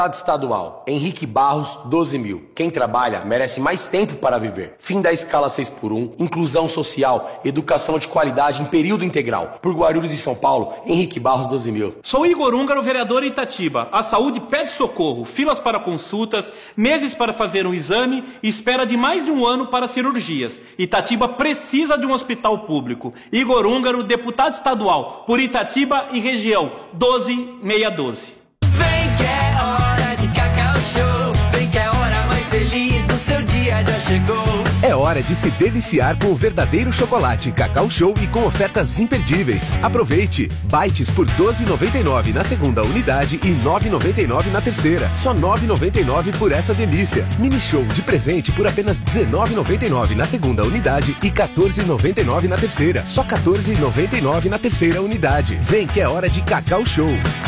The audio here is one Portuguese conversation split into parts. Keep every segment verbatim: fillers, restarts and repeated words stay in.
Estadual, Henrique Barros, doze mil. Quem trabalha merece mais tempo para viver. Fim da escala seis por um, inclusão social, educação de qualidade em período integral. Por Guarulhos e São Paulo, Henrique Barros, doze mil. Sou Igor Húngaro, vereador em Itatiba. A saúde pede socorro, filas para consultas, meses para fazer um exame e espera de mais de um ano para cirurgias. Itatiba precisa de um hospital público. Igor Húngaro, deputado estadual, por Itatiba e região, doze mil seiscentos e doze. Vem que é hora de Cacau Show. Vem que é a hora mais feliz do seu dia já chegou. É hora de se deliciar com o verdadeiro chocolate Cacau Show e com ofertas imperdíveis. Aproveite! Bites por doze reais e noventa e nove centavos na segunda unidade e nove reais e noventa e nove centavos na terceira. Só nove reais e noventa e nove centavos por essa delícia. Mini Show de presente por apenas dezenove reais e noventa e nove centavos na segunda unidade e quatorze reais e noventa e nove centavos na terceira. Só quatorze reais e noventa e nove centavos na terceira unidade. Vem que é hora de Cacau Show.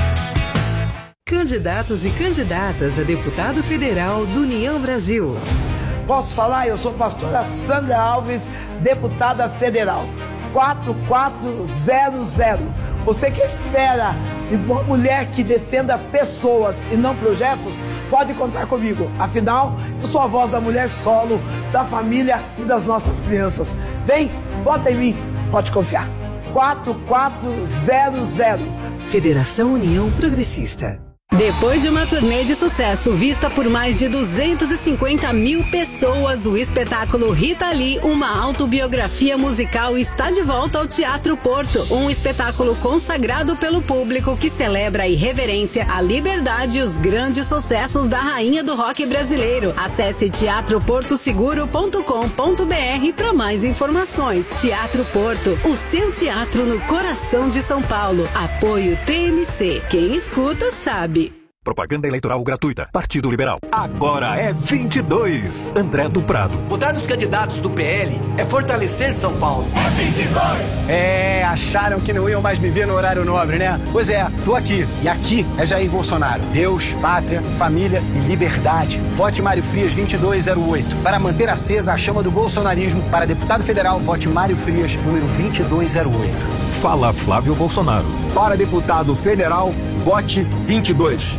Candidatos e candidatas a deputado federal do União Brasil. Posso falar? Eu sou a pastora Sandra Alves, deputada federal. quatro quatro zero zero. Você que espera uma mulher que defenda pessoas e não projetos, pode contar comigo. Afinal, eu sou a voz da mulher solo, da família e das nossas crianças. Vem, vota em mim, pode confiar. quatro quatro zero zero. Federação União Progressista. Depois de uma turnê de sucesso vista por mais de duzentas e cinquenta mil pessoas, o espetáculo Rita Lee, uma autobiografia musical, está de volta ao Teatro Porto. Um espetáculo consagrado pelo público que celebra a irreverência, a liberdade e os grandes sucessos da rainha do rock brasileiro. Acesse teatro porto seguro ponto com ponto br para mais informações. Teatro Porto, o seu teatro no coração de São Paulo. Apoio T M C. Quem escuta sabe. Propaganda eleitoral gratuita. Partido Liberal. Agora é vinte e dois. André do Prado. Votar nos candidatos do P L é fortalecer São Paulo. É vinte e dois. É, acharam que não iam mais me ver no horário nobre, né? Pois é, tô aqui. E aqui é Jair Bolsonaro. Deus, pátria, família e liberdade. Vote Mário Frias vinte e dois zero oito. Para manter acesa a chama do bolsonarismo, para deputado federal, vote Mário Frias, número vinte e dois zero oito. Fala Flávio Bolsonaro. Para deputado federal, vote vinte e dois.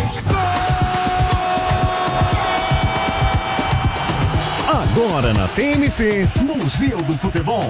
Agora na T M C, Museu do Futebol.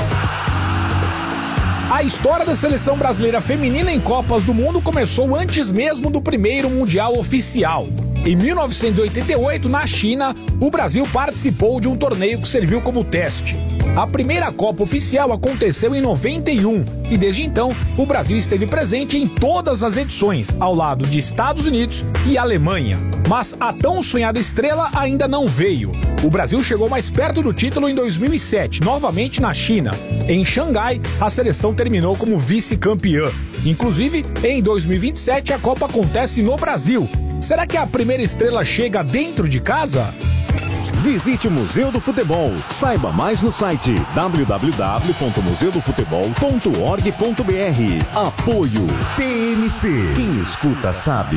A história da seleção brasileira feminina em Copas do Mundo começou antes mesmo do primeiro Mundial oficial. Em mil novecentos e oitenta e oito, na China, o Brasil participou de um torneio que serviu como teste. A primeira Copa oficial aconteceu em noventa e um e desde então o Brasil esteve presente em todas as edições, ao lado de Estados Unidos e Alemanha. Mas a tão sonhada estrela ainda não veio. O Brasil chegou mais perto do título em dois mil e sete, novamente na China. Em Xangai, a seleção terminou como vice-campeã. Inclusive, em dois mil e vinte e sete, a Copa acontece no Brasil. Será que a primeira estrela chega dentro de casa? Visite o Museu do Futebol. Saiba mais no site w w w ponto museu do futebol ponto org ponto br. Apoio T M C. Quem escuta sabe.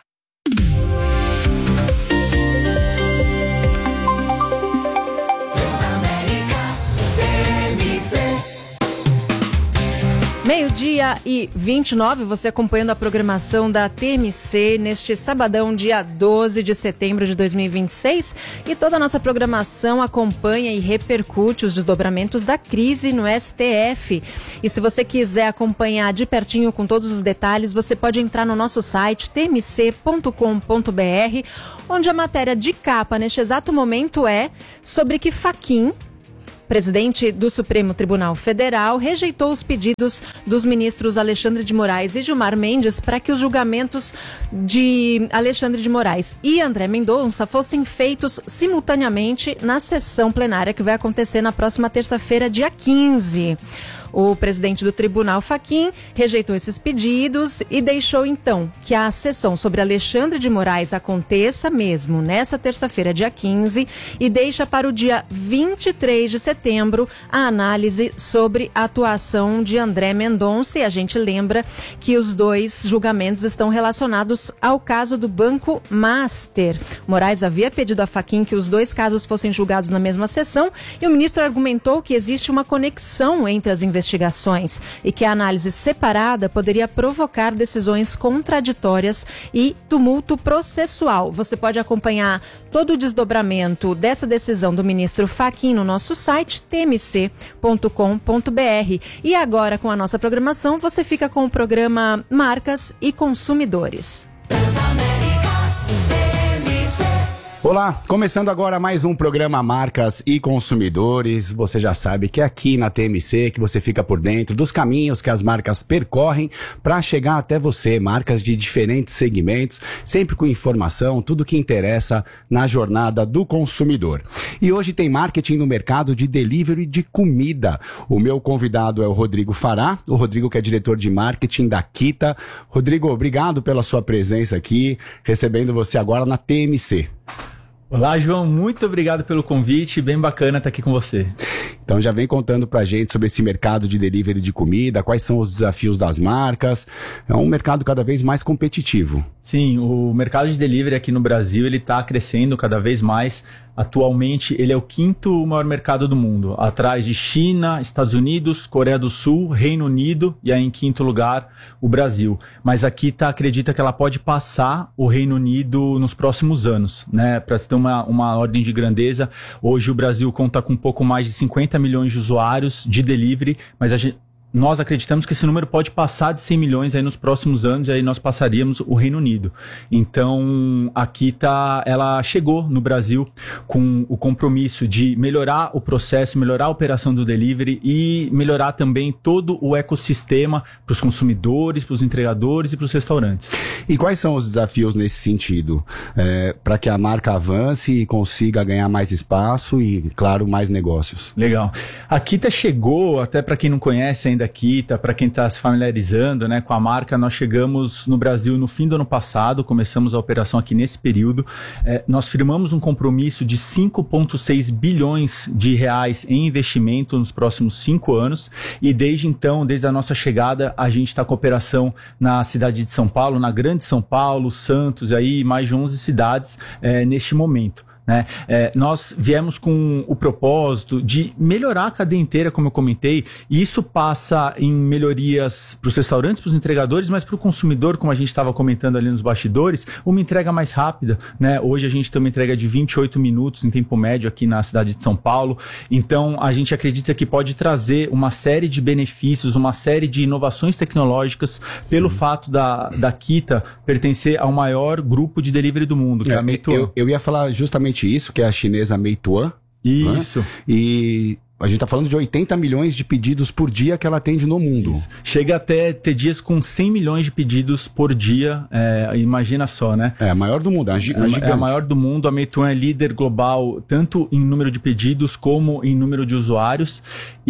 Meio-dia e vinte e nove, você acompanhando a programação da T M C neste sabadão, dia doze de setembro de dois mil e vinte e seis. E toda a nossa programação acompanha e repercute os desdobramentos da crise no S T F. E se você quiser acompanhar de pertinho com todos os detalhes, você pode entrar no nosso site t m c ponto com ponto br, onde a matéria de capa neste exato momento é sobre que Fachin, presidente do Supremo Tribunal Federal, rejeitou os pedidos dos ministros Alexandre de Moraes e Gilmar Mendes para que os julgamentos de Alexandre de Moraes e André Mendonça fossem feitos simultaneamente na sessão plenária que vai acontecer na próxima terça-feira, dia quinze. O presidente do tribunal, Fachin, rejeitou esses pedidos e deixou, então, que a sessão sobre Alexandre de Moraes aconteça mesmo nessa terça-feira, dia quinze, e deixa para o dia vinte e três de setembro a análise sobre a atuação de André Mendonça. E a gente lembra que os dois julgamentos estão relacionados ao caso do Banco Master. Moraes havia pedido a Fachin que os dois casos fossem julgados na mesma sessão e o ministro argumentou que existe uma conexão entre as investigações investigações e que a análise separada poderia provocar decisões contraditórias e tumulto processual. Você pode acompanhar todo o desdobramento dessa decisão do ministro Fachin no nosso site t m c ponto com ponto b r. E agora, com a nossa programação, você fica com o programa Marcas e Consumidores. Olá, começando agora mais um programa Marcas e Consumidores. Você já sabe que é aqui na T M C que você fica por dentro dos caminhos que as marcas percorrem para chegar até você, marcas de diferentes segmentos, sempre com informação, tudo que interessa na jornada do consumidor. E hoje tem marketing no mercado de delivery de comida. O meu convidado é o Rodrigo Fará, o Rodrigo que é diretor de marketing da Kita. Rodrigo, obrigado pela sua presença aqui, recebendo você agora na T M C. Olá, João, muito obrigado pelo convite, bem bacana estar aqui com você. Então já vem contando pra gente sobre esse mercado de delivery de comida, quais são os desafios das marcas. É um mercado cada vez mais competitivo. Sim, o mercado de delivery aqui no Brasil, ele está crescendo cada vez mais. Atualmente, ele é o quinto maior mercado do mundo, atrás de China, Estados Unidos, Coreia do Sul, Reino Unido e aí em quinto lugar, o Brasil. Mas a Kita acredita que ela pode passar o Reino Unido nos próximos anos, né? Para ter uma, uma ordem de grandeza, hoje o Brasil conta com um pouco mais de cinquenta milhões de usuários de delivery, mas a gente... Nós acreditamos que esse número pode passar de cem milhões aí nos próximos anos, e aí nós passaríamos o Reino Unido. Então, a Kita, ela chegou no Brasil com o compromisso de melhorar o processo, melhorar a operação do delivery e melhorar também todo o ecossistema para os consumidores, para os entregadores e para os restaurantes. E quais são os desafios nesse sentido? É, para que a marca avance e consiga ganhar mais espaço e, claro, mais negócios. Legal. A Kita chegou, até para quem não conhece ainda, da Kita, para quem está se familiarizando, né, com a marca, nós chegamos no Brasil no fim do ano passado, começamos a operação aqui nesse período. É, nós firmamos um compromisso de cinco vírgula seis bilhões de reais em investimento nos próximos cinco anos e desde então, desde a nossa chegada, a gente está com operação na cidade de São Paulo, na Grande São Paulo, Santos, e aí mais de onze cidades é, neste momento. Né? É, nós viemos com o propósito de melhorar a cadeia inteira, como eu comentei, e isso passa em melhorias para os restaurantes, para os entregadores, mas para o consumidor, como a gente estava comentando ali nos bastidores, uma entrega mais rápida. Né? Hoje a gente tem uma entrega de vinte e oito minutos em tempo médio aqui na cidade de São Paulo, então a gente acredita que pode trazer uma série de benefícios, uma série de inovações tecnológicas pelo Sim. fato da, da Kita pertencer ao maior grupo de delivery do mundo, que é, é a Meituan. Eu, eu ia falar justamente isso, que é a chinesa Meituan. Isso. Né? E a gente está falando de oitenta milhões de pedidos por dia que ela atende no mundo. Isso. Chega até ter dias com cem milhões de pedidos por dia, é, imagina só, né? É a maior do mundo, é, é, é a maior do mundo. A Meituan é líder global, tanto em número de pedidos como em número de usuários.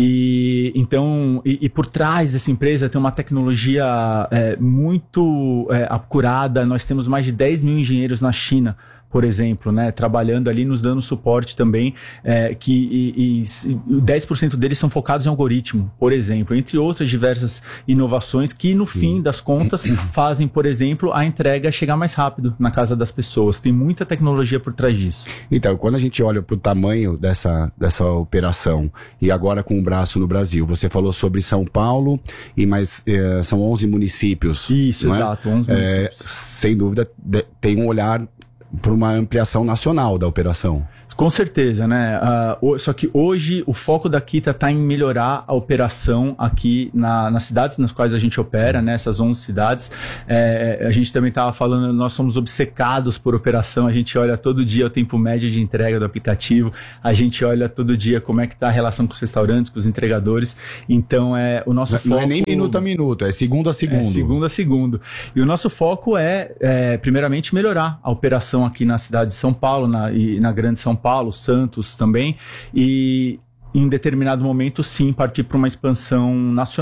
E, então, e, e por trás dessa empresa tem uma tecnologia é, muito é, apurada. Nós temos mais de dez mil engenheiros na China, por exemplo, né, trabalhando ali, nos dando suporte também, é, que e, e dez por cento deles são focados em algoritmo, por exemplo, entre outras diversas inovações que, no Sim. fim das contas, fazem, por exemplo, a entrega chegar mais rápido na casa das pessoas. Tem muita tecnologia por trás disso. Então, quando a gente olha para o tamanho dessa, dessa operação, e agora com o braço no Brasil, você falou sobre São Paulo, e mais é, são onze municípios. Isso, exato, é? onze municípios. É, sem dúvida, de, tem um olhar para uma ampliação nacional da operação. Com certeza, né? Uh, só que hoje o foco da Kita está em melhorar a operação aqui na, nas cidades nas quais a gente opera, né? Essas onze cidades. É, a gente também estava falando, nós somos obcecados por operação, a gente olha todo dia o tempo médio de entrega do aplicativo, a gente olha todo dia como é que está a relação com os restaurantes, com os entregadores. Então, é, o nosso não, foco... Não é nem minuto a minuto, é segundo a segundo. É segundo a segundo. E o nosso foco é, é primeiramente, melhorar a operação aqui na cidade de São Paulo na, e na Grande São Paulo, Paulo, Santos também, e em determinado momento sim partir para uma expansão nacional,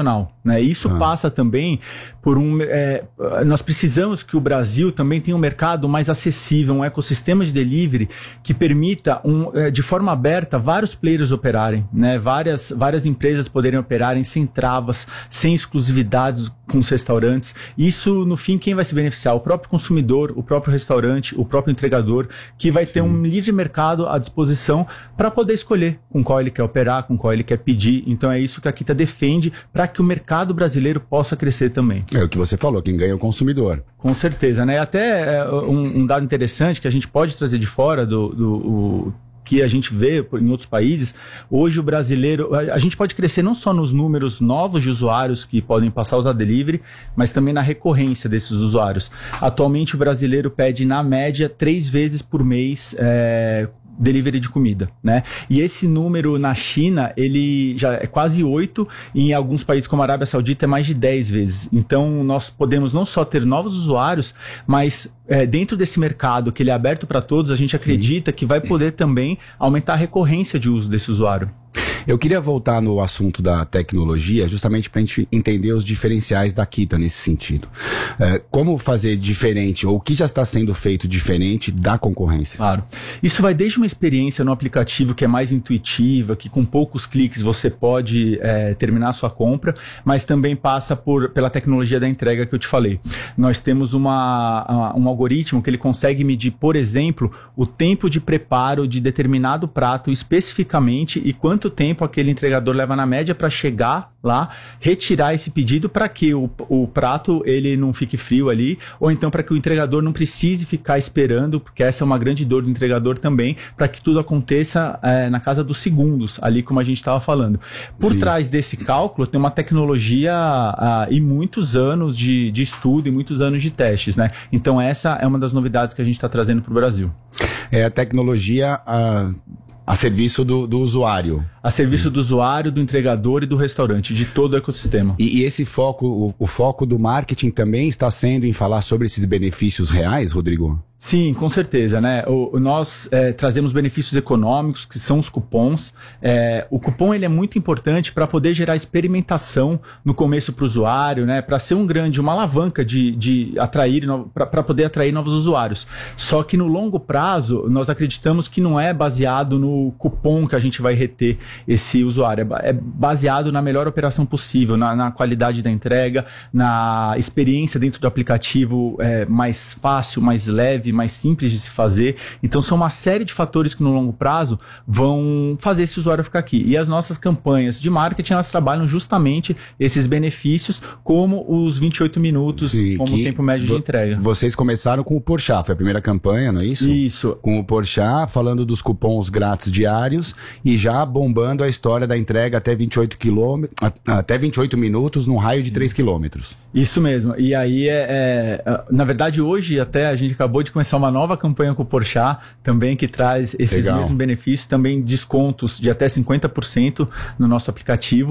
Né? Isso ah. passa também por um... É, nós precisamos que o Brasil também tenha um mercado mais acessível, um ecossistema de delivery que permita, um, é, de forma aberta, vários players operarem, né? várias, várias empresas poderem operarem sem travas, sem exclusividades com os restaurantes. Isso, no fim, quem vai se beneficiar? O próprio consumidor, o próprio restaurante, o próprio entregador, que vai ter Sim. um livre mercado à disposição para poder escolher com qual ele quer operar, com qual ele quer pedir. Então é isso que a Kita defende para que o mercado brasileiro possa crescer também. É o que você falou, quem ganha é o consumidor. Com certeza, né? Até é, um, um dado interessante que a gente pode trazer de fora do... do o, que a gente vê em outros países, hoje o brasileiro, a gente pode crescer não só nos números novos de usuários que podem passar a usar delivery, mas também na recorrência desses usuários. Atualmente o brasileiro pede na média três vezes por mês é, delivery de comida, né? E esse número na China, ele já é quase oito, e em alguns países como a Arábia Saudita é mais de dez vezes. Então nós podemos não só ter novos usuários, mas é, dentro desse mercado que ele é aberto para todos, a gente acredita que vai poder também aumentar a recorrência de uso desse usuário. Eu queria voltar no assunto da tecnologia, justamente para a gente entender os diferenciais da Kita nesse sentido. É, como fazer diferente, ou o que já está sendo feito diferente da concorrência? Claro. Isso vai desde uma experiência no aplicativo que é mais intuitiva, que com poucos cliques você pode é, terminar a sua compra, mas também passa por, pela tecnologia da entrega que eu te falei. Nós temos uma, um algoritmo que ele consegue medir, por exemplo, o tempo de preparo de determinado prato especificamente e quanto tempo aquele entregador leva na média para chegar lá, retirar esse pedido para que o, o prato ele não fique frio ali, ou então para que o entregador não precise ficar esperando, porque essa é uma grande dor do entregador também, para que tudo aconteça é, na casa dos segundos, ali como a gente estava falando. Por Sim. trás desse cálculo tem uma tecnologia ah, e muitos anos de, de estudo e muitos anos de testes, né? Então essa é uma das novidades que a gente está trazendo para o Brasil. É a tecnologia... A... A serviço do, do usuário. A serviço do usuário, do entregador e do restaurante, de todo o ecossistema. E, e esse foco, o, o foco do marketing também está sendo em falar sobre esses benefícios reais, Rodrigo? Sim, com certeza, né? O, o nós é, trazemos benefícios econômicos, que são os cupons. É, o cupom ele é muito importante para poder gerar experimentação no começo para o usuário, né? Para ser um grande, uma alavanca de, de atrair, para poder atrair novos usuários. Só que no longo prazo, nós acreditamos que não é baseado no cupom que a gente vai reter esse usuário. É, é baseado na melhor operação possível, na, na qualidade da entrega, na experiência dentro do aplicativo é, mais fácil, mais leve, mais simples de se fazer. Então são uma série de fatores que no longo prazo vão fazer esse usuário ficar aqui. E as nossas campanhas de marketing, elas trabalham justamente esses benefícios, como os vinte e oito minutos, Sim, como o tempo médio de entrega. Vocês começaram com o Porchat, foi a primeira campanha, não é isso? Isso. Com o Porchat, falando dos cupons grátis diários e já bombando a história da entrega até vinte e oito quilômetros, até vinte e oito minutos num raio de três quilômetros. Isso mesmo. E aí, é, é, na verdade, hoje até a gente acabou de começar uma nova campanha com o Porchat, também que traz esses Legal. mesmos benefícios, também descontos de até cinquenta por cento no nosso aplicativo.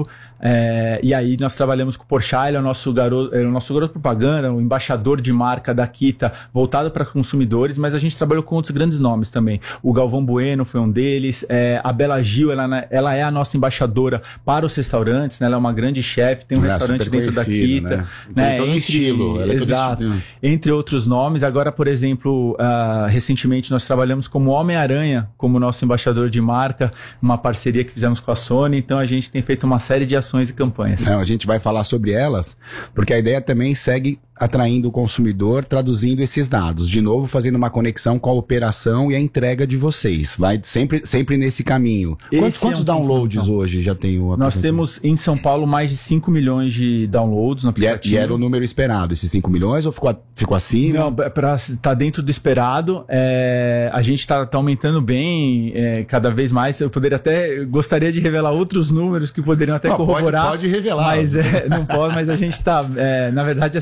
É, e aí nós trabalhamos com o Porchat, ele é o nosso garoto, é o nosso garoto propaganda, o embaixador de marca da Kita, voltado para consumidores, mas a gente trabalhou com outros grandes nomes também. O Galvão Bueno foi um deles, é, a Bela Gil, ela, ela é a nossa embaixadora para os restaurantes, né? Ela é uma grande chefe, tem um é, restaurante dentro da Kita. Né? Né? Todo entre, estilo. Ela é exato. Todo entre outros nomes. Agora, por exemplo, uh, recentemente nós trabalhamos como Homem-Aranha, como nosso embaixador de marca, uma parceria que fizemos com a Sony, então a gente tem feito uma série de ações e campanhas. Não, a gente vai falar sobre elas, porque a ideia também segue atraindo o consumidor, traduzindo esses dados, de novo fazendo uma conexão com a operação e a entrega de vocês, vai sempre, sempre nesse caminho. Quantos, quantos é um downloads então. hoje já tem o aplicativo? Nós temos em São Paulo mais de cinco milhões de downloads no aplicativo. E, é, e era o número esperado, esses cinco milhões, ou ficou, ficou acima? Não, para estar tá dentro do esperado, é, a gente está tá aumentando bem, é, cada vez mais. Eu poderia até, gostaria de revelar outros números que poderiam até não, corroborar. Pode, pode revelar. Mas é, não pode, mas a gente está, é, na verdade, acima do esperado.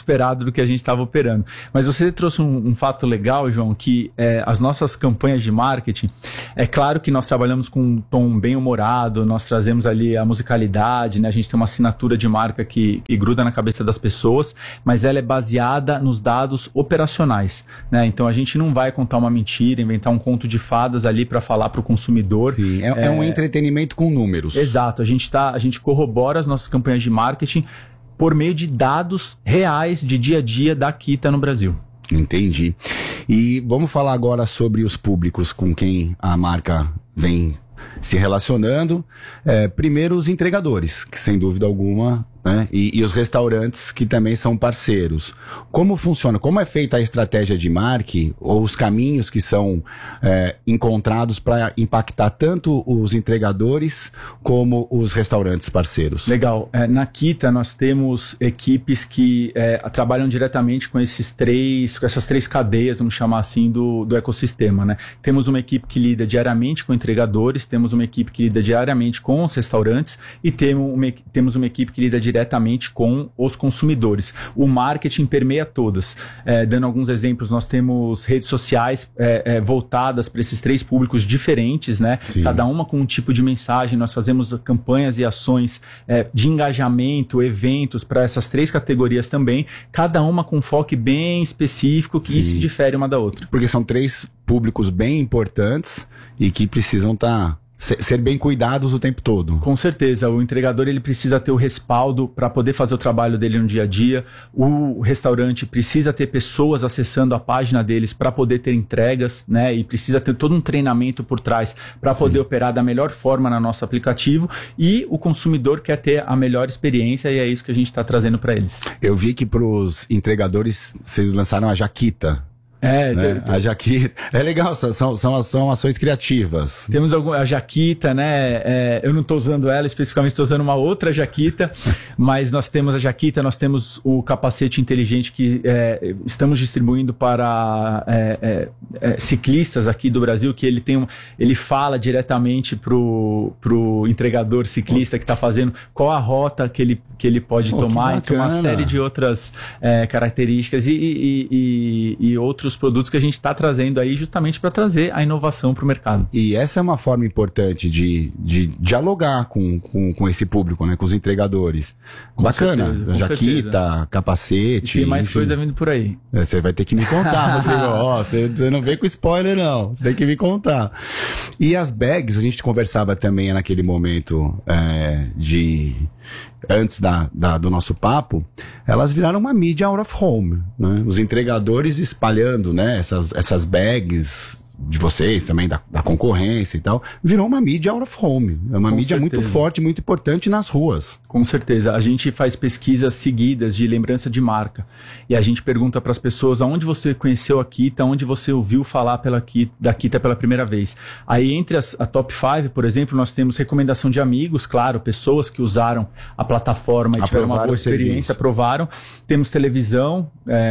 esperado do que a gente estava operando. Mas você trouxe um, um fato legal, João, que é, as nossas campanhas de marketing, é claro que nós trabalhamos com um tom bem humorado, nós trazemos ali a musicalidade, né? A gente tem uma assinatura de marca que, que gruda na cabeça das pessoas, mas ela é baseada nos dados operacionais, né? Então a gente não vai contar uma mentira, inventar um conto de fadas ali para falar para o consumidor. Sim, é, é... é um entretenimento com números. Exato, a gente, tá, a gente corrobora as nossas campanhas de marketing por meio de dados reais de dia a dia da Kita no Brasil. Entendi. E vamos falar agora sobre os públicos com quem a marca vem se relacionando. É, primeiro os entregadores, que sem dúvida alguma, né? E, e os restaurantes que também são parceiros. Como funciona? Como é feita a estratégia de marketing ou os caminhos que são é, encontrados para impactar tanto os entregadores como os restaurantes parceiros? Legal. É, na Kita nós temos equipes que é, trabalham diretamente com esses três, com essas três cadeias, vamos chamar assim, do, do ecossistema, né? Temos uma equipe que lida diariamente com entregadores, temos uma equipe que lida diariamente com os restaurantes e temos uma, temos uma equipe que lida diretamente diretamente com os consumidores. O marketing permeia todas. É, dando alguns exemplos, nós temos redes sociais é, é, voltadas para esses três públicos diferentes, né? Sim. Cada uma com um tipo de mensagem. Nós fazemos campanhas e ações é, de engajamento, eventos para essas três categorias também, cada uma com um foco bem específico que Sim. se difere uma da outra. Porque são três públicos bem importantes e que precisam estar... Tá... ser bem cuidados o tempo todo. Com certeza, o entregador ele precisa ter o respaldo para poder fazer o trabalho dele no dia a dia, o restaurante precisa ter pessoas acessando a página deles para poder ter entregas, né? E precisa ter todo um treinamento por trás para poder operar da melhor forma no nosso aplicativo, e o consumidor quer ter a melhor experiência e é isso que a gente está trazendo para eles. Eu vi que para os entregadores vocês lançaram a Jaquita. É, né? tem, tem. A Jaquita. É legal, são, são, são ações criativas. Temos algum, a Jaquita, né? É, eu não estou usando ela especificamente, estou usando uma outra Jaquita, mas nós temos a Jaquita, nós temos o capacete inteligente que é, estamos distribuindo para é, é, é, ciclistas aqui do Brasil, que ele tem um, ele fala diretamente pro, pro entregador ciclista que está fazendo qual a rota que ele, que ele pode oh, tomar, então uma série de outras é, características e, e, e, e outros produtos que a gente está trazendo aí justamente para trazer a inovação para o mercado. E essa é uma forma importante de, de dialogar com, com, com esse público, né? Com os entregadores. Com Bacana. Certeza, com Jaquita, certeza. Capacete. E tem mais enfim. Coisa vindo por aí. Você vai ter que me contar, Rodrigo. Ó, você, você não vem com spoiler, não. Você tem que me contar. E as bags, a gente conversava também naquele momento é, de... antes da, da, do nosso papo, elas viraram uma mídia out of home, né? Os entregadores espalhando, né, essas, essas bags de vocês, também da, da concorrência e tal, virou uma mídia out of home. É uma Com mídia certeza. Muito forte, muito importante nas ruas. Com certeza. A gente faz pesquisas seguidas de lembrança de marca. E a gente pergunta para as pessoas aonde você conheceu a Kita, onde você ouviu falar pela Kita, da Kita pela primeira vez. Aí entre as, a top cinco, por exemplo, nós temos recomendação de amigos, claro, pessoas que usaram a plataforma e tiveram uma boa experiência, aprovaram. Temos televisão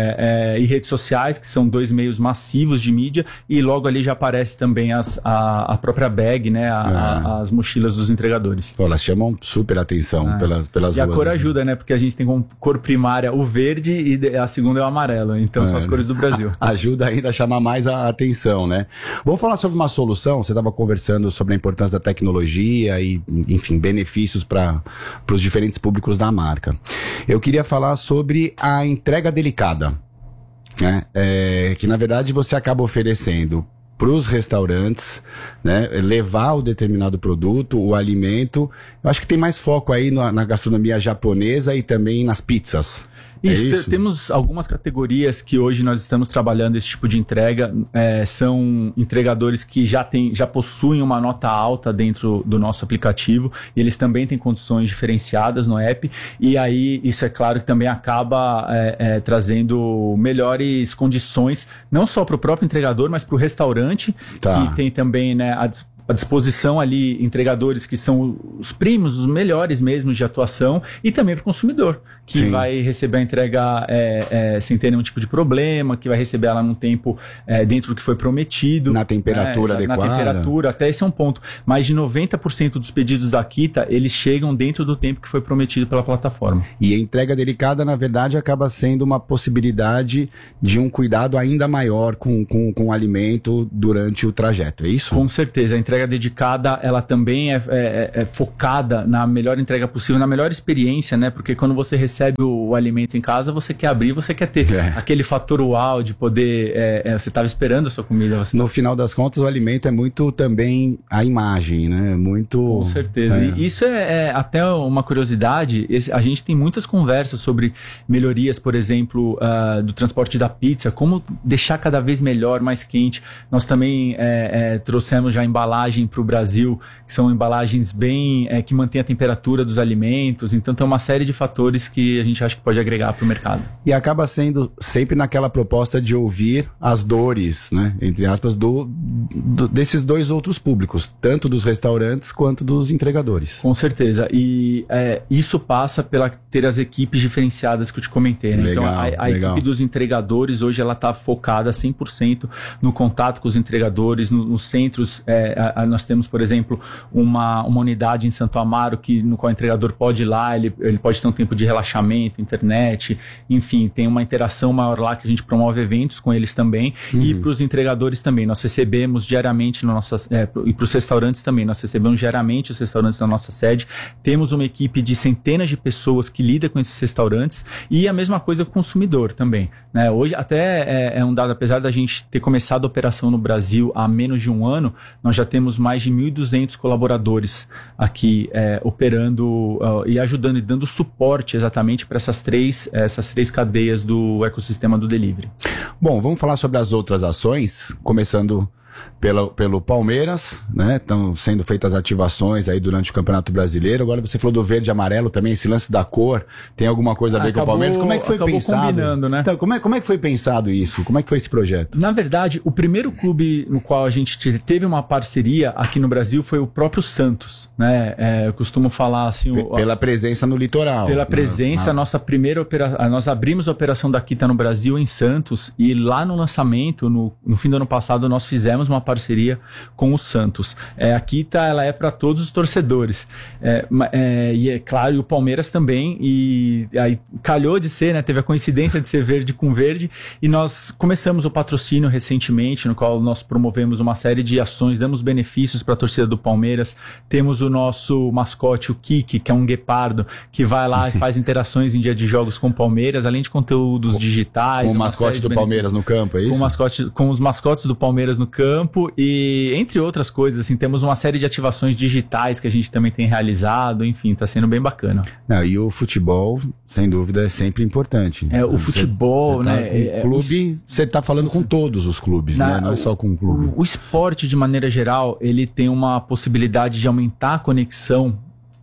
é, é, e redes sociais, que são dois meios massivos de mídia, e logo ali já aparece também as, a, a própria bag, né, a, ah. a, as mochilas dos entregadores. Pô, elas chamam super atenção ah. pelas, pelas e ruas. E a cor ajuda, né, porque a gente tem como cor primária o verde e a segunda é o amarelo, então é. São as cores do Brasil. Ajuda ainda a chamar mais a atenção, né? Vamos falar sobre uma solução, você estava conversando sobre a importância da tecnologia e, enfim, benefícios para os diferentes públicos da marca. Eu queria falar sobre a entrega delicada, né? É, que na verdade você acaba oferecendo para os restaurantes, né, levar o determinado produto, o alimento. Eu acho que tem mais foco aí na, na gastronomia japonesa e também nas pizzas. Isso, é isso? Temos algumas categorias que hoje nós estamos trabalhando esse tipo de entrega, é, são entregadores que já, tem, já possuem uma nota alta dentro do nosso aplicativo e eles também têm condições diferenciadas no app, e aí isso é claro que também acaba é, é, trazendo melhores condições, não só para o próprio entregador, mas para o restaurante, tá. que tem também, né, a à disposição ali entregadores que são os primos, os melhores mesmo de atuação, e também para o consumidor, que Sim. vai receber a entrega é, é, sem ter nenhum tipo de problema, que vai receber ela num tempo é, dentro do que foi prometido. Na temperatura né, adequada. Na temperatura, até esse é um ponto. Mais de noventa por cento dos pedidos da Akita, eles chegam dentro do tempo que foi prometido pela plataforma. E a entrega delicada, na verdade, acaba sendo uma possibilidade de um cuidado ainda maior com, com, com o alimento durante o trajeto, é isso? Com certeza. A entrega dedicada, ela também é, é, é focada na melhor entrega possível, na melhor experiência, né? Porque quando você recebe o, o alimento em casa, você quer abrir, você quer ter é. aquele fator uau de poder... É, é, você estava esperando a sua comida. Você no tá... final das contas, o alimento é muito também a imagem, né? Muito... Com certeza. É. E isso é, é até uma curiosidade. Esse, a gente tem muitas conversas sobre melhorias, por exemplo, uh, do transporte da pizza, como deixar cada vez melhor, mais quente. Nós também é, é, trouxemos já embalagem para o Brasil, que são embalagens bem é, que mantêm a temperatura dos alimentos. Então tem uma série de fatores que a gente acha que pode agregar para o mercado. E acaba sendo sempre naquela proposta de ouvir as dores, né, entre aspas, do, do, desses dois outros públicos, tanto dos restaurantes quanto dos entregadores. Com certeza. E é, isso passa pela ter as equipes diferenciadas que eu te comentei. Né? Legal, então a, a equipe dos entregadores hoje ela está focada cem por cento no contato com os entregadores, no, nos centros. É, a, a, nós temos, por exemplo, uma, uma unidade em Santo Amaro que, no qual o entregador pode ir lá, ele, ele pode ter um tempo de relaxamento, internet, enfim, tem uma interação maior lá que a gente promove eventos com eles também. Uhum. E para os entregadores também. Nós recebemos diariamente, no nossa, é, e para os restaurantes também, nós recebemos diariamente os restaurantes na nossa sede. Temos uma equipe de centenas de pessoas que lida com esses restaurantes e a mesma coisa com o consumidor também. Né? Hoje, até é, é um dado, apesar da gente ter começado a operação no Brasil há menos de um ano, nós já temos mais de mil e duzentos colaboradores aqui é, operando uh, e ajudando e dando suporte exatamente para essas três, essas três cadeias do ecossistema do delivery. Bom, vamos falar sobre as outras ações, começando pelo, pelo Palmeiras, né? Estão sendo feitas ativações aí durante o Campeonato Brasileiro. Agora você falou do verde e amarelo também, esse lance da cor, tem alguma coisa a ver acabou, com o Palmeiras? Como é que foi pensado? Combinando, né? Então, como é, como é que foi pensado isso? Como é que foi esse projeto? Na verdade, o primeiro clube no qual a gente teve uma parceria aqui no Brasil foi o próprio Santos, né? É, eu costumo falar assim... P- pela presença no litoral. Pela presença, ah. a nossa primeira operação... Nós abrimos a operação da Akita no Brasil, em Santos, e lá no lançamento, no, no fim do ano passado, nós fizemos uma parceria com o Santos. É, a Akita, ela é para todos os torcedores. É, é, e é claro, e o Palmeiras também, e aí calhou de ser, né? Teve a coincidência de ser verde com verde, e nós começamos o patrocínio recentemente, no qual nós promovemos uma série de ações, damos benefícios para a torcida do Palmeiras. Temos o nosso mascote, o Kiki, que é um guepardo, que vai lá e faz interações em dia de jogos com o Palmeiras, além de conteúdos digitais. Com o mascote do Palmeiras no campo, é isso? Com, mascote, com os mascotes do Palmeiras no campo, e entre outras coisas, assim, temos uma série de ativações digitais que a gente também tem realizado, enfim, está sendo bem bacana. Não, e o futebol, sem dúvida, é sempre importante. É, o você, futebol, você tá né? Com o clube, você está falando com todos os clubes, na, né? Não é só com o clube. O, o esporte, de maneira geral, ele tem uma possibilidade de aumentar a conexão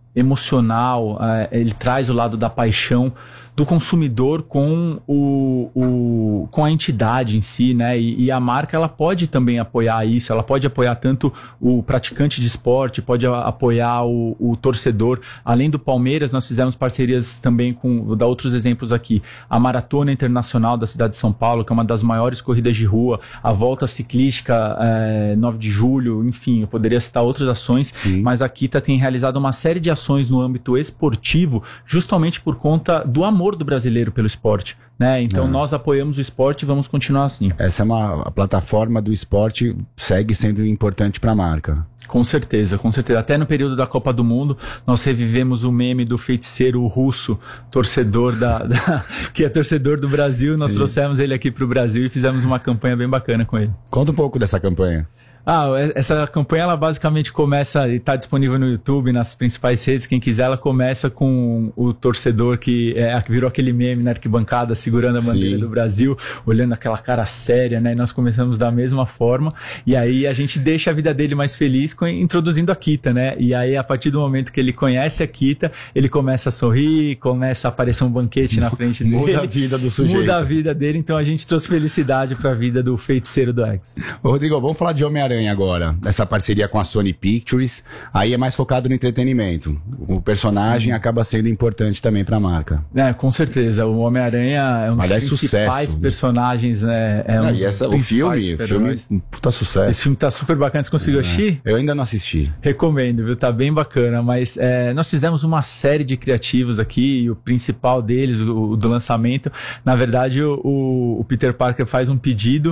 emocional, uh, ele traz o lado da paixão do consumidor com, o, o, com a entidade em si, né? E, e a marca, ela pode também apoiar isso, ela pode apoiar tanto o praticante de esporte, pode a, apoiar o, o torcedor. Além do Palmeiras, nós fizemos parcerias também com, vou dar outros exemplos aqui, a Maratona Internacional da cidade de São Paulo, que é uma das maiores corridas de rua, a Volta Ciclística é, nove de julho, enfim, eu poderia citar outras ações, Sim. mas a Akita tem realizado uma série de ações no âmbito esportivo, justamente por conta do amor do brasileiro pelo esporte, né? Então é. nós apoiamos o esporte e vamos continuar assim. Essa é uma a plataforma do esporte, segue sendo importante para a marca. Com certeza, com certeza. Até no período da Copa do Mundo, nós revivemos o meme do feiticeiro russo, torcedor da, da que é torcedor do Brasil. Nós Sim. trouxemos ele aqui para o Brasil e fizemos uma campanha bem bacana com ele. Conta um pouco dessa campanha. Ah, essa campanha, ela basicamente começa, e está disponível no YouTube, nas principais redes, quem quiser, ela começa com o torcedor que, é, que virou aquele meme na arquibancada, segurando a bandeira Sim. do Brasil, olhando aquela cara séria, né? E nós começamos da mesma forma, e aí a gente deixa a vida dele mais feliz com, introduzindo a Akita, né? E aí, a partir do momento que ele conhece a Akita, ele começa a sorrir, começa a aparecer um banquete na frente dele. Muda a vida do sujeito. Muda a vida dele, então a gente trouxe felicidade para a vida do feiticeiro do X. Ô, Rodrigo, vamos falar de Homem-Aranha Homem-Aranha agora, essa parceria com a Sony Pictures, aí é mais focado no entretenimento. O personagem Sim. acaba sendo importante também pra marca. É, com certeza. O Homem-Aranha é um dos é principais sucesso. personagens, né? É um não, dos e essa, o filme, o filme, puta sucesso. Esse filme tá super bacana. Você conseguiu é. assistir? Eu ainda não assisti. Recomendo, viu? Tá bem bacana. Mas é, nós fizemos uma série de criativos aqui, e o principal deles, o, o do lançamento, na verdade, o, o, o Peter Parker faz um pedido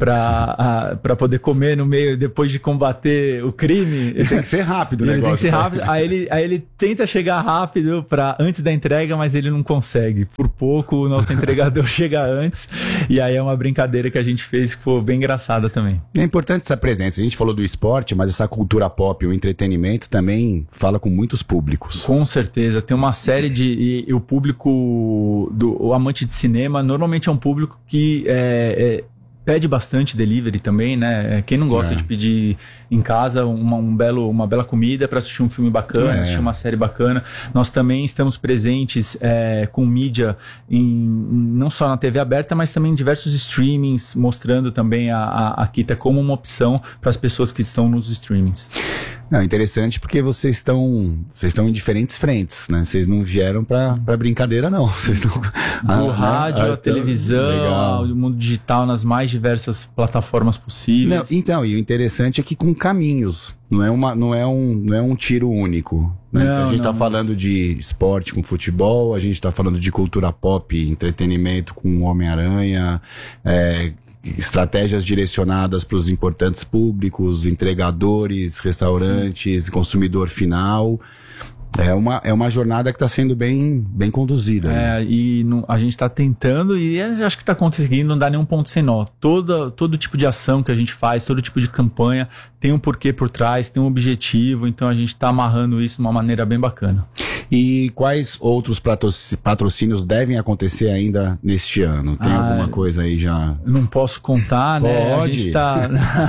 para para poder comer no meio, depois de combater o crime. Ele tem que ser rápido, né? Ele tem que ser rápido. Aí ele, aí ele tenta chegar rápido para antes da entrega, mas ele não consegue. Por pouco o nosso entregador chega antes, e aí é uma brincadeira que a gente fez que foi bem engraçada também. É importante essa presença. A gente falou do esporte, mas essa cultura pop, o entretenimento também fala com muitos públicos. Com certeza. Tem uma série de... E, e o público, do, o amante de cinema, normalmente é um público que é, é pede bastante delivery também, né? Quem não gosta é. de pedir em casa uma, um belo, uma bela comida para assistir um filme bacana, é. assistir uma série bacana. Nós também estamos presentes é, com mídia em, não só na T V aberta, mas também em diversos streamings, mostrando também a, a, a Kita como uma opção para as pessoas que estão nos streamings. Não, interessante porque vocês estão vocês estão em diferentes frentes, né? Vocês não vieram pra, pra brincadeira, não. Vocês estão... O ah, rádio, né? a televisão, o mundo digital nas mais diversas plataformas possíveis. Não, então, e o interessante é que com caminhos, não é, uma, não é, um, não é um tiro único. Né? Não, a gente está falando de esporte com futebol, a gente está falando de cultura pop, entretenimento com Homem-Aranha, é, estratégias direcionadas para os importantes públicos, entregadores, restaurantes, Sim. consumidor final. É uma, é uma jornada que está sendo bem, bem conduzida. É, né? E no, a gente está tentando e acho que está conseguindo, não dá nenhum ponto sem nó. Todo, todo tipo de ação que a gente faz, todo tipo de campanha tem um porquê por trás, tem um objetivo, então a gente está amarrando isso de uma maneira bem bacana. E quais outros patrocínios devem acontecer ainda neste ano? Tem ah, alguma coisa aí já? Não posso contar, Pode. né? A gente tá...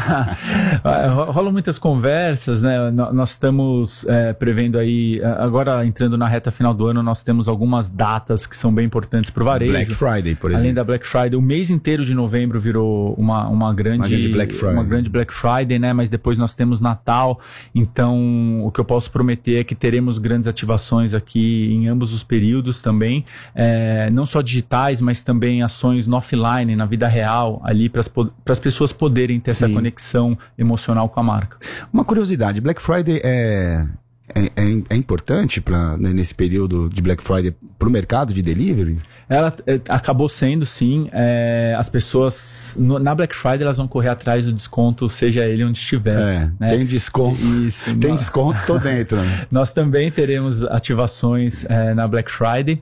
Rolam muitas conversas, né? Nós estamos é, prevendo aí... Agora, entrando na reta final do ano, nós temos algumas datas que são bem importantes para o varejo. Black Friday, por exemplo. Além da Black Friday, o mês inteiro de novembro virou uma, uma, grande, uma grande Black Friday. Uma grande Black Friday, né? Mas depois nós temos Natal. Então, o que eu posso prometer é que teremos grandes ativações aqui em ambos os períodos também. É, não só digitais, mas também ações no offline, na vida real, ali para as pessoas poderem ter Sim. essa conexão emocional com a marca. Uma curiosidade, Black Friday é... É, é, é importante pra, né, nesse período de Black Friday para o mercado de delivery? Ela é, acabou sendo, sim. É, as pessoas, no, na Black Friday, elas vão correr atrás do desconto, seja ele onde estiver. É, né? Tem desconto. Isso. Tem nós, desconto, tô dentro. Né? Nós também teremos ativações é, na Black Friday.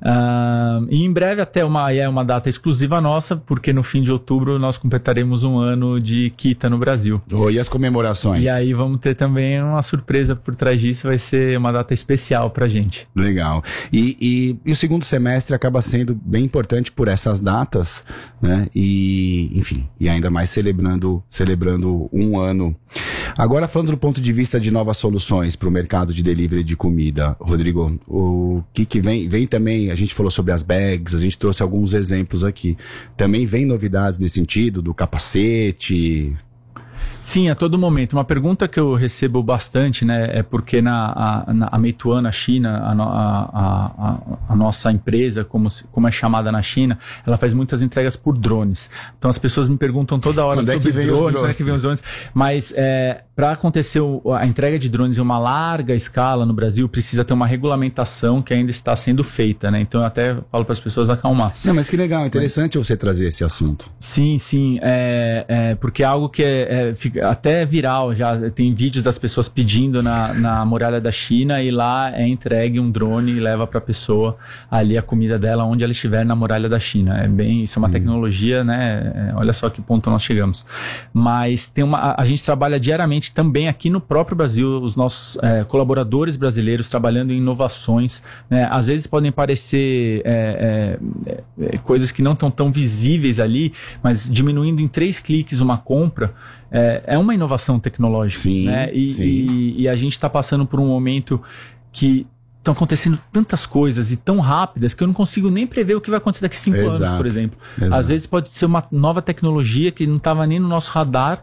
Uh, e em breve até uma, é uma data exclusiva nossa, porque no fim de outubro nós completaremos um ano de Kita no Brasil. Oh, e as comemorações? E aí vamos ter também uma surpresa por trás disso. Vai ser uma data especial pra gente. Legal. E, e, e o segundo semestre acaba sendo bem importante por essas datas, né? E, enfim, e ainda mais celebrando, celebrando um ano. Agora, falando do ponto de vista de novas soluções para o mercado de delivery de comida, Rodrigo, o que que vem? Vem também, a gente falou sobre as bags, a gente trouxe alguns exemplos aqui. Também vem novidades nesse sentido, do capacete... Sim, a todo momento. Uma pergunta que eu recebo bastante, né, é porque na, a, na, a Meituan na China, a, a, a, a nossa empresa, como, como é chamada na China, ela faz muitas entregas por drones. Então as pessoas me perguntam toda hora quando sobre é que vem drones, os drones, quando é que vem os drones. Mas é, para acontecer o, a entrega de drones em uma larga escala no Brasil, precisa ter uma regulamentação que ainda está sendo feita, né? Então eu até falo para as pessoas acalmar. Não, mas que legal, interessante mas, você trazer esse assunto. Sim, sim, é, é, porque é algo que é, é, fica até viral já, tem vídeos das pessoas pedindo na, na muralha da China e lá é entregue um drone e leva para a pessoa ali a comida dela onde ela estiver na muralha da China. É bem, isso é uma hum. tecnologia, né? É, olha só que ponto nós chegamos. Mas tem uma, a, a gente trabalha diariamente também aqui no próprio Brasil, os nossos é, colaboradores brasileiros trabalhando em inovações, né? Às vezes podem parecer é, é, é, coisas que não estão tão visíveis ali, mas diminuindo em três cliques uma compra, É, é uma inovação tecnológica, sim, né? E, sim. e, e a gente está passando por um momento que estão acontecendo tantas coisas e tão rápidas que eu não consigo nem prever o que vai acontecer daqui a cinco Exato. anos, por exemplo. Exato. Às vezes pode ser uma nova tecnologia que não estava nem no nosso radar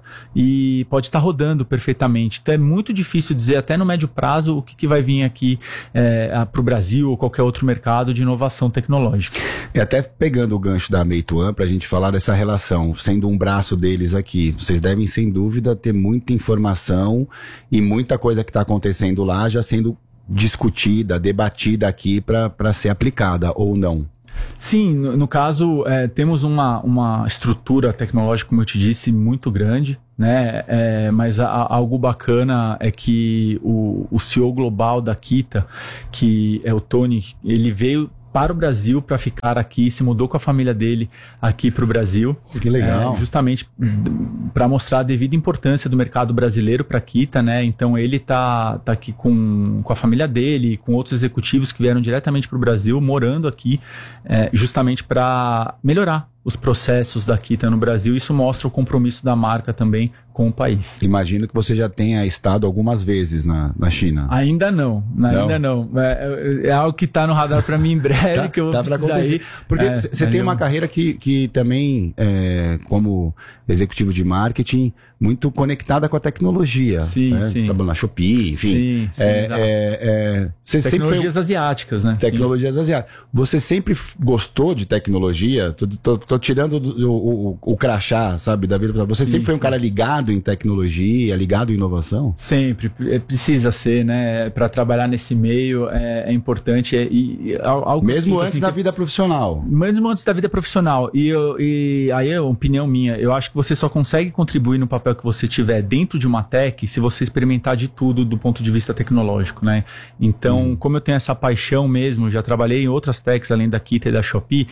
e pode estar rodando perfeitamente. Então é muito difícil dizer até no médio prazo o que, que vai vir aqui é, para o Brasil ou qualquer outro mercado de inovação tecnológica. E até pegando o gancho da Meituan para a gente falar dessa relação, sendo um braço deles aqui, vocês devem sem dúvida ter muita informação e muita coisa que está acontecendo lá já sendo discutida, debatida aqui para ser aplicada ou não. Sim, no, no caso, é, temos uma, uma estrutura tecnológica, como eu te disse, muito grande, né? É, mas a, a, algo bacana é que o, o C E O global da Kita, que é o Tony, ele veio para o Brasil para ficar aqui, se mudou com a família dele aqui para o Brasil. Que legal. É, justamente para mostrar a devida importância do mercado brasileiro para a Kita, né? Então ele tá, tá aqui com, com a família dele, com outros executivos que vieram diretamente para o Brasil, morando aqui, é, justamente para melhorar os processos da Kita no Brasil. Isso mostra o compromisso da marca também com o país. Imagino que você já tenha estado algumas vezes na, na China. Ainda não, ainda não. não. É, é algo que está no radar para mim em breve, tá, que eu vou tá precisar ir. Porque É, você tem eu... uma carreira que, que também, é, como executivo de marketing, muito conectada com a tecnologia. Sim, né? sim. Trabalhando na Shopee, enfim. Sim, sim, é, exato. é, é, você Tecnologias sempre foi... asiáticas, né? Tecnologias asiáticas. Você sempre f- gostou de tecnologia? Tô, tô, tô tirando do- o, o, o crachá, sabe, da vida. Você Sim, sempre foi um sim. cara ligado em tecnologia, ligado em inovação? Sempre, é, precisa ser, né? Para trabalhar nesse meio é, é importante. É, e, e, algo Mesmo assim, antes assim, da que- vida profissional. Mesmo antes da vida profissional. E, eu, e aí é uma opinião minha. Eu acho que você só consegue contribuir no papel que você tiver dentro de uma tech se você experimentar de tudo do ponto de vista tecnológico, né? Então, hum. como eu tenho essa paixão mesmo, já trabalhei em outras techs além da Kita e da Shopee,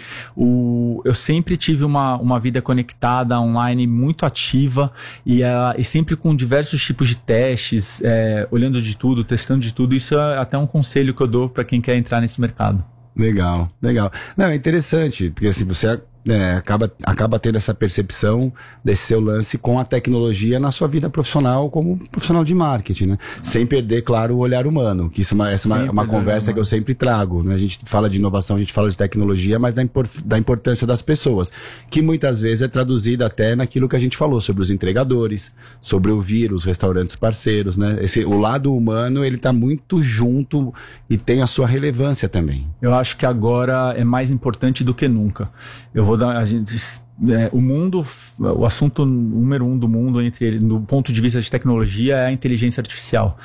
o, eu sempre tive uma, uma vida conectada, online, muito ativa e, uh, e sempre com diversos tipos de testes, é, olhando de tudo, testando de tudo. Isso é até um conselho que eu dou para quem quer entrar nesse mercado. Legal, legal. Não, é interessante, porque assim, você é, acaba, acaba tendo essa percepção desse seu lance com a tecnologia na sua vida profissional como profissional de marketing, né? Sem perder, claro, o olhar humano, que isso é uma, essa é uma, uma conversa que eu sempre trago, né? A gente fala de inovação, a gente fala de tecnologia, mas da, import, da importância das pessoas, que muitas vezes é traduzida até naquilo que a gente falou sobre os entregadores, sobre ouvir os restaurantes parceiros, né? Esse, o lado humano, ele tá muito junto e tem a sua relevância também. Eu acho que agora é mais importante do que nunca. Eu vou dar... A gente, é, o mundo, o assunto número um do mundo, entre, do ponto de vista de tecnologia, é a inteligência artificial.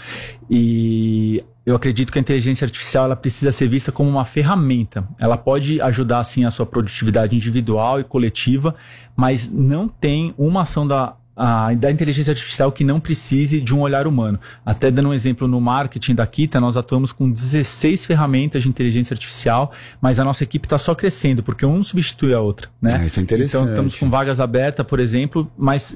E eu acredito que a inteligência artificial ela precisa ser vista como uma ferramenta. Ela pode ajudar, sim, a sua produtividade individual e coletiva, mas não tem uma ação da... A, da inteligência artificial que não precise de um olhar humano. Até dando um exemplo, no marketing da Kita, nós atuamos com dezesseis ferramentas de inteligência artificial, mas a nossa equipe está só crescendo, porque um substitui a outra, né? Ah, isso é interessante. Então, estamos com vagas abertas, por exemplo, mas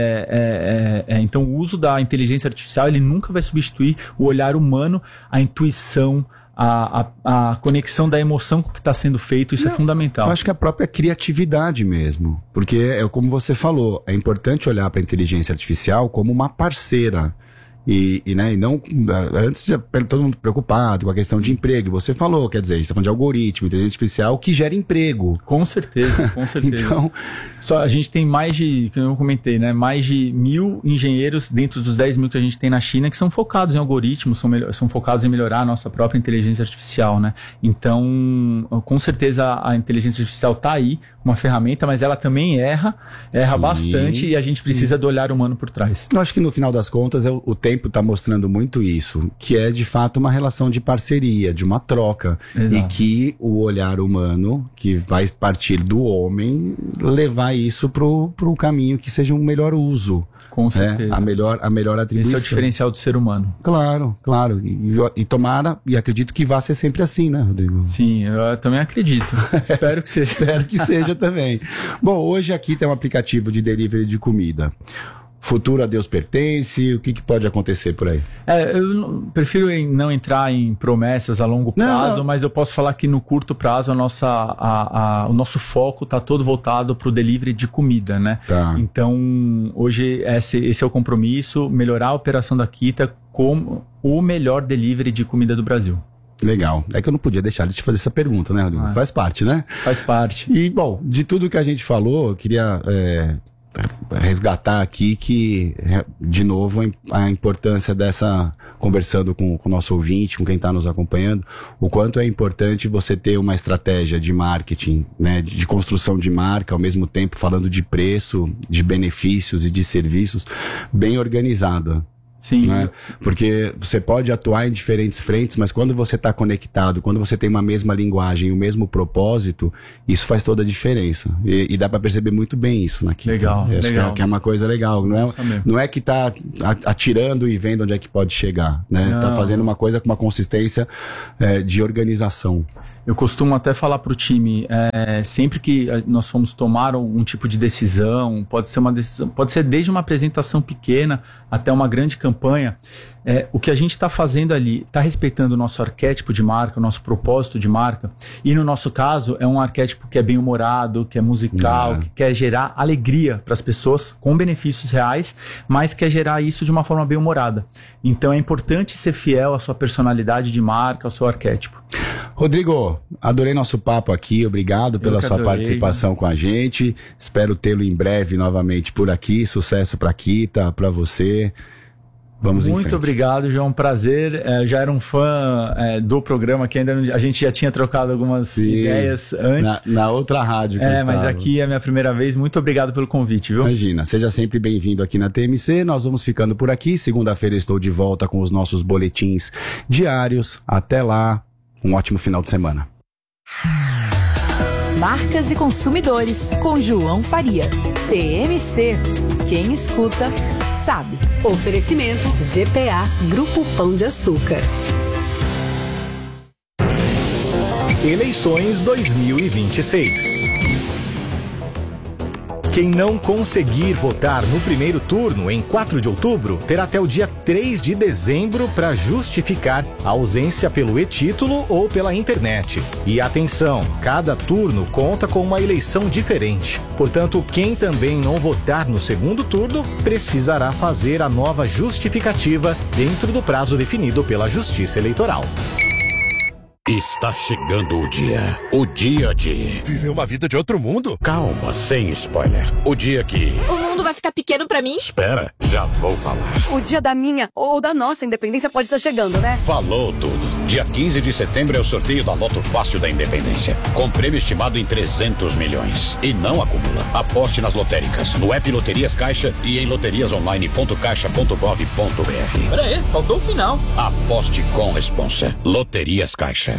é, é, é, é, então o uso da inteligência artificial ele nunca vai substituir o olhar humano, a intuição, A, a, a conexão da emoção com o que está sendo feito, isso Não, é fundamental. Eu acho que a própria criatividade mesmo, porque é como você falou, é importante olhar para a inteligência artificial como uma parceira. E, e, né, e não, antes de todo mundo preocupado com a questão de emprego, você falou, quer dizer, a gente está falando de algoritmo, inteligência artificial que gera emprego. Com certeza, com certeza. Então, só a gente tem mais de, como eu comentei, né, mais de mil engenheiros dentro dos dez mil que a gente tem na China que são focados em algoritmos, são, melhor, são focados em melhorar a nossa própria inteligência artificial, né? Então, com certeza a inteligência artificial está aí, uma ferramenta, mas ela também erra, erra Sim. bastante e a gente precisa do olhar humano por trás. Eu acho que no final das contas é o, o tempo está mostrando muito isso, que é de fato uma relação de parceria, de uma troca. Exato. E que o olhar humano, que vai partir do homem, levar isso para o caminho que seja um melhor uso. Com certeza. É, a, melhor, a melhor atribuição. Esse é o diferencial do ser humano. Claro, claro. E, e tomara, e acredito que vá ser sempre assim, né, Rodrigo? Sim, eu também acredito. Espero que seja. Espero que seja também. Bom, hoje aqui tem um aplicativo de delivery de comida. Futuro a Deus pertence, o que, que pode acontecer por aí? É, eu não, prefiro em, não entrar em promessas a longo prazo, não, não. mas eu posso falar que no curto prazo a nossa, a, a, o nosso foco está todo voltado para o delivery de comida, né? Tá. Então, hoje esse, esse é o compromisso, melhorar a operação da Kita como o melhor delivery de comida do Brasil. Legal. É que eu não podia deixar de te fazer essa pergunta, né, Rodrigo? Ah, faz parte, né? Faz parte. E, bom, de tudo que a gente falou, eu queria é, resgatar aqui que, de novo, a importância dessa, conversando com o nosso ouvinte, com quem está nos acompanhando, o quanto é importante você ter uma estratégia de marketing, né, de, de construção de marca, ao mesmo tempo falando de preço, de benefícios e de serviços, bem organizada. Sim. Né? Porque você pode atuar em diferentes frentes, mas quando você está conectado, quando você tem uma mesma linguagem e o mesmo propósito, isso faz toda a diferença. E, e dá para perceber muito bem isso na Quinta. Legal, Acho legal. Que é, que é uma coisa legal. Não é, não é que está atirando e vendo onde é que pode chegar. Né? Tá fazendo uma coisa com uma consistência é, de organização. Eu costumo até falar para o time, é, sempre que nós fomos tomar um tipo de decisão, pode ser uma decisão, pode ser desde uma apresentação pequena até uma grande campanha, é, o que a gente está fazendo ali, está respeitando o nosso arquétipo de marca, o nosso propósito de marca, e no nosso caso é um arquétipo que é bem humorado, que é musical, é. que quer gerar alegria para as pessoas com benefícios reais, mas quer gerar isso de uma forma bem humorada. Então é importante ser fiel à sua personalidade de marca, ao seu arquétipo. Rodrigo, adorei nosso papo aqui, obrigado pela sua adorei. participação com a gente, espero tê-lo em breve novamente por aqui, sucesso para a Quinta, para você. Vamos Muito obrigado, João, prazer. É, já era um fã é, do programa, que ainda não, a gente já tinha trocado algumas Sim, ideias antes. Na, na outra rádio que É, eu mas estava. aqui é a minha primeira vez. Muito obrigado pelo convite, viu? Imagina, seja sempre bem-vindo aqui na T M C. Nós vamos ficando por aqui. Segunda-feira estou de volta com os nossos boletins diários. Até lá, um ótimo final de semana. Marcas e consumidores, com João Faria. T M C. Quem escuta, sabe. Oferecimento G P A, Grupo Pão de Açúcar. Eleições dois mil e vinte e seis. Quem não conseguir votar no primeiro turno, em quatro de outubro, terá até o dia três de dezembro para justificar a ausência pelo e-título ou pela internet. E atenção, cada turno conta com uma eleição diferente. Portanto, quem também não votar no segundo turno, precisará fazer a nova justificativa dentro do prazo definido pela Justiça Eleitoral. Está chegando o dia. O dia de... Viver uma vida de outro mundo? Calma, sem spoiler. O dia que... O mundo vai ficar pequeno pra mim? Espera, já vou falar. O dia da minha ou da nossa independência pode estar chegando, né? Falou tudo. Dia quinze de setembro é o sorteio da Loto Fácil da Independência. Com prêmio estimado em trezentos milhões. E não acumula. Aposte nas lotéricas, no app Loterias Caixa e em loterias online ponto caixa ponto gov ponto br. Pera aí, faltou o final. Aposte com responsa. Loterias Caixa.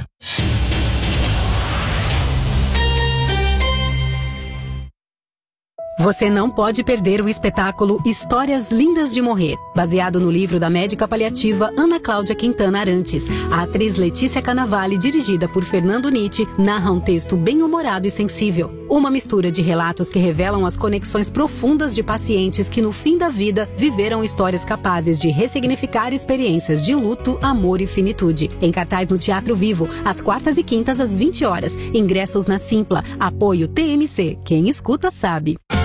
Você não pode perder o espetáculo Histórias Lindas de Morrer, baseado no livro da médica paliativa Ana Cláudia Quintana Arantes. A atriz Letícia Cannavale, dirigida por Fernando Nitti, narra um texto bem-humorado e sensível. Uma mistura de relatos que revelam as conexões profundas de pacientes que, no fim da vida, viveram histórias capazes de ressignificar experiências de luto, amor e finitude. Em cartaz no Teatro Vivo, às quartas e quintas às vinte horas. Ingressos na Simpla. Apoio T M C. Quem escuta sabe.